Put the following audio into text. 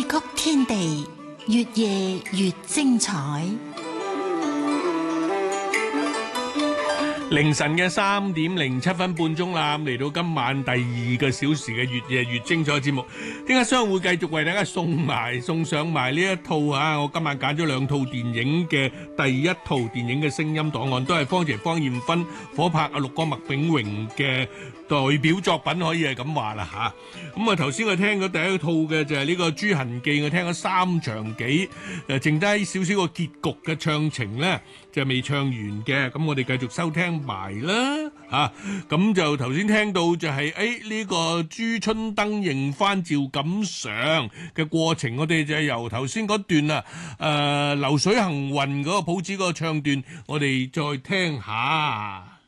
曲天地，越夜越精彩。 凌晨嘅3:07半鐘啦，嚟到今晚第2個小時嘅越夜越精彩節目。點解商會繼續為大家送上埋呢一套啊？我今晚揀咗2套電影嘅第一套電影嘅聲音檔案，都係方謝方艷芬、火拍陸哥麥炳榮嘅代表作品，可以係咁話啦嚇。咁啊頭先我聽咗第一套嘅就係呢個《朱痕記》，我聽咗3場幾，剩低少少個結局嘅唱情咧就未唱完嘅，咁我哋繼續收聽埋啦嚇。咁就頭先聽到就係呢個朱春登認翻趙錦常嘅過程，我哋就係由頭先嗰段流水行雲嗰個譜子嗰個唱段，我哋再聽下。